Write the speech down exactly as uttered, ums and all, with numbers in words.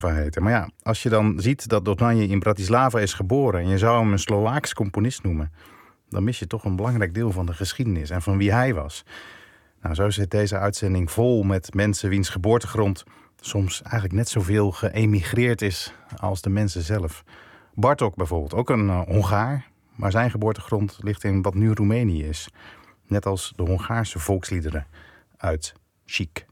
heten. Maar ja, als je dan ziet dat Dohnanyi in Bratislava is geboren en je zou hem een Slovaaks componist noemen, dan mis je toch een belangrijk deel van de geschiedenis en van wie hij was. Nou, zo zit deze uitzending vol met mensen wiens geboortegrond soms eigenlijk net zoveel geëmigreerd is als de mensen zelf. Bartók bijvoorbeeld, ook een uh, Hongaar, maar zijn geboortegrond ligt in wat nu Roemenië is. Net als de Hongaarse volksliederen uit Chic.